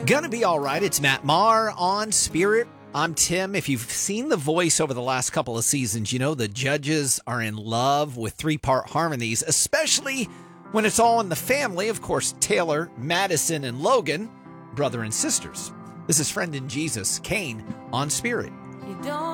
Gonna be all right. It's Matt Maher on Spirit. I'm Tim. If you've seen The Voice over the last couple of seasons, you know the judges are in love with three-part harmonies, especially when it's all in the family. Of course, Taylor, Madison, and Logan, brother and sisters. This is Friend in Jesus, Kane on Spirit.